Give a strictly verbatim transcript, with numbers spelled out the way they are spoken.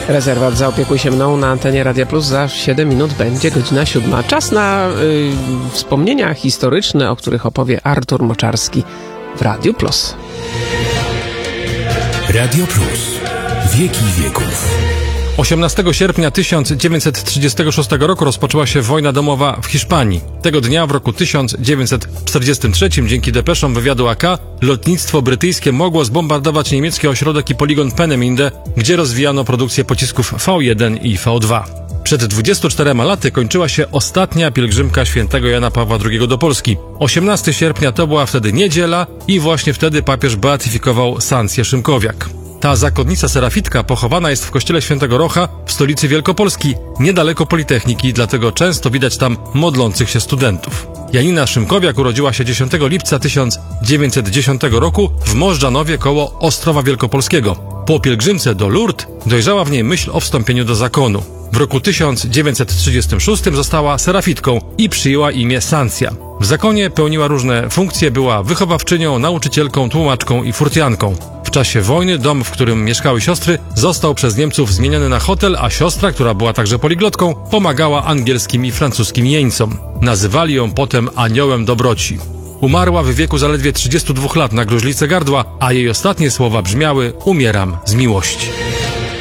Rezerwat Zaopiekuj się mną na antenie Radia Plus. Za siedem minut będzie godzina siódma. Czas na y, wspomnienia historyczne, o których opowie Artur Moczarski w Radiu Plus. Radio Plus. Wieki wieków. osiemnastego sierpnia tysiąc dziewięćset trzydziestego szóstego roku rozpoczęła się wojna domowa w Hiszpanii. Tego dnia w roku tysiąc dziewięćset czterdziestym trzecim dzięki depeszom wywiadu A K lotnictwo brytyjskie mogło zbombardować niemiecki ośrodek i poligon Peenemünde, gdzie rozwijano produkcję pocisków V jeden i V dwa. Przed dwudziestu czterema laty kończyła się ostatnia pielgrzymka świętego Jana Pawła drugiego do Polski. osiemnastego sierpnia to była wtedy niedziela i właśnie wtedy papież beatyfikował Sancję Szymkowiak. Ta zakonnica serafitka pochowana jest w kościele Świętego Rocha w stolicy Wielkopolski, niedaleko Politechniki, dlatego często widać tam modlących się studentów. Janina Szymkowiak urodziła się dziesiątego lipca tysiąc dziewięćset dziesiątego roku w Możdżanowie koło Ostrowa Wielkopolskiego. Po pielgrzymce do Lourdes dojrzała w niej myśl o wstąpieniu do zakonu. W roku tysiąc dziewięćset trzydziestym szóstym została serafitką i przyjęła imię Sancja. W zakonie pełniła różne funkcje, była wychowawczynią, nauczycielką, tłumaczką i furtianką. W czasie wojny dom, w którym mieszkały siostry, został przez Niemców zmieniony na hotel, a siostra, która była także poliglotką, pomagała angielskim i francuskim jeńcom. Nazywali ją potem aniołem dobroci. Umarła w wieku zaledwie trzydziestu dwóch lat na gruźlicę gardła, a jej ostatnie słowa brzmiały: umieram z miłości.